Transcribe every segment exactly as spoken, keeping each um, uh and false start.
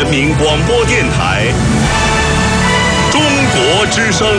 人民广播电台中国之声。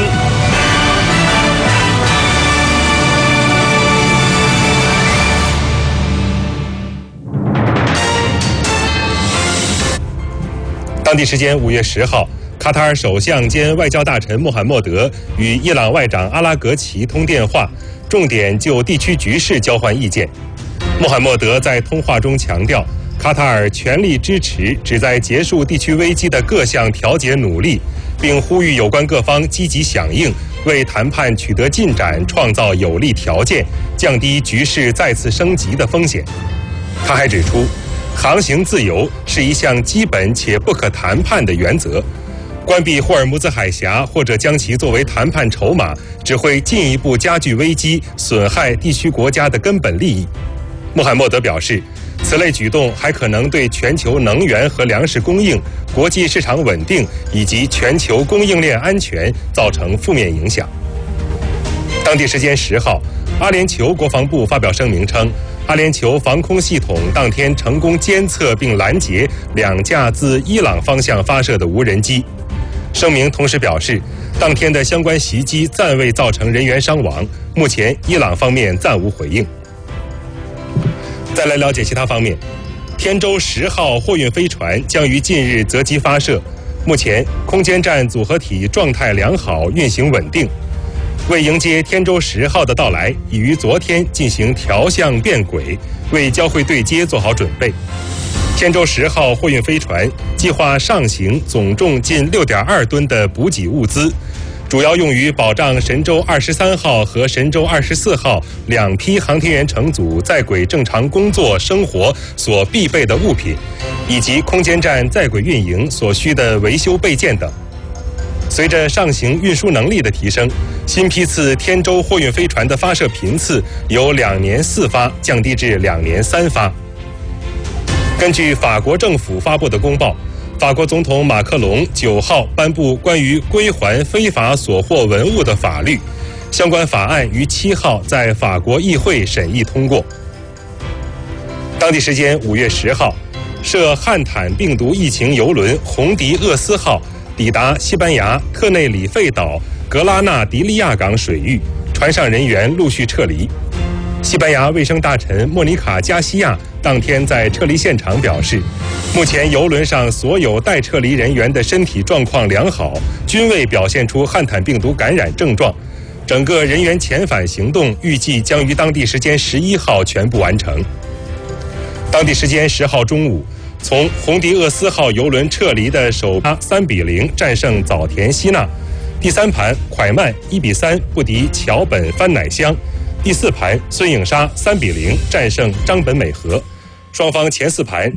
当地时间五月十号，卡塔尔首相兼外交大臣穆罕默德与伊朗外长阿拉格齐通电话，重点就地区局势交换意见。穆罕默德在通话中强调，卡塔尔全力支持旨在结束地区危机的各项调解努力，并呼吁有关各方积极响应，为谈判取得进展创造有利条件，降低局势再次升级的风险。他还指出，航行自由是一项基本且不可谈判的原则，关闭霍尔木兹海峡或者将其作为谈判筹码，只会进一步加剧危机，损害地区国家的根本利益。穆罕默德表示，此类举动还可能对全球能源和粮食供应、国际市场稳定以及全球供应链安全造成负面影响。当地时间十号，阿联酋国防部发表声明称，阿联酋防空系统当天成功监测并拦截两架自伊朗方向发射的无人机。声明同时表示，当天的相关袭击暂未造成人员伤亡，目前伊朗方面暂无回应。再来了解其他方面，天舟十号货运飞船将于近日择机发射，目前空间站组合体状态良好，运行稳定。为迎接天舟十号的到来，已于昨天进行调向变轨，为交会对接做好准备。天舟十号货运飞船计划上行总重近 六点二吨的补给物资，主要用于保障神舟二十三号和神舟二十四号两批航天员乘组在轨正常工作生活所必备的物品，以及空间站在轨运营所需的维修备件等。随着上行运输能力的提升，新批次天舟货运飞船的发射频次由两年四发降低至两年三发。根据法国政府发布的公报，法国总统马克龙九号颁布关于归还非法所获文物的法律，相关法案于七号在法国议会审议通过。当地时间五月十号，涉汉坦病毒疫情邮轮红迪厄斯号抵达西班牙特内里费岛格拉纳迪利亚港水域，船上人员陆续撤离。西班牙卫生大臣莫妮卡·加西亚当天在撤离现场表示，目前邮轮上所有待撤离人员的身体状况良好，均未表现出汉坦病毒感染症状。整个人员遣返行动预计将于当地时间十一号全部完成。当地时间十号中午，从红迪厄斯号邮轮撤离的首趴三比零战胜早田希娜，第三盘蒯曼一比三不敌桥本番乃香，第四盘孙颖莎三比零战胜张本美和，双方前四盘